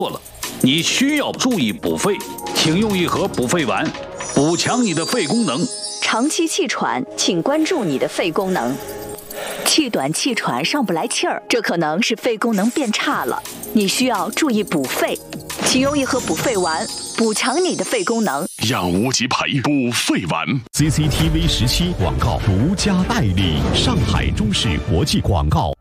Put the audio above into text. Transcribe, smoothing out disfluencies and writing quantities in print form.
错了，你需要注意补肺，请用一盒补肺丸，补强你的肺功能。 长期气喘，请关注你的肺功能。气短气喘上不来气儿，这可能是肺功能变差了，你需要注意补肺，请用一盒补肺丸，补强你的肺功能。 让无极培补肺丸。 CCTV 17广告独家代理，上海中视国际广告。